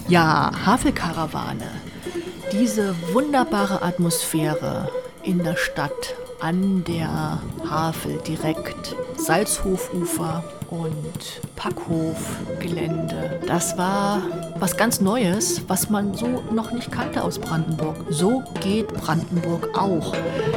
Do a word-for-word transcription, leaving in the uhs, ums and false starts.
Ja, Havelkarawane. Diese wunderbare Atmosphäre in der Stadt, an der Havel direkt, Salzhofufer und Packhofgelände. Das war was ganz Neues, was man so noch nicht kannte aus Brandenburg. So geht Brandenburg auch.